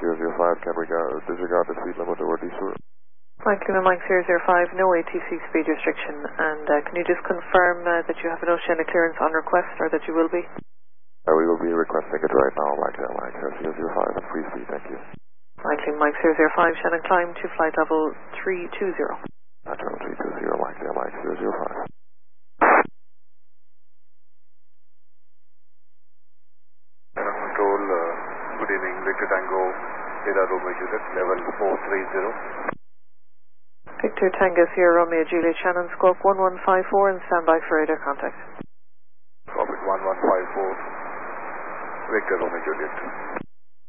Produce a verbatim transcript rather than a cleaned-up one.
zero zero five, can regard, disregard the speed limit over Eastwood. Mike Lima Mike zero zero five, no A T C speed restriction, and uh, can you just confirm uh, that you have an Oceanic clearance on request, or that you will be? Uh, we will be requesting it right now, Mike uh, Mike zero zero five at free speed, thank you. Mike Lima Mike zero zero five, Shannon climb to flight level three two zero. Flight level three two zero, Mike uh, Mike zero zero five. Control, uh, good evening, Victor Tango, Sierra Romeo Juliet, level four three zero. Victor Tango Sierra Romeo Juliet, Shannon scope one one five four and standby for radar contact. Copy one one five four, Victor Romeo Juliet.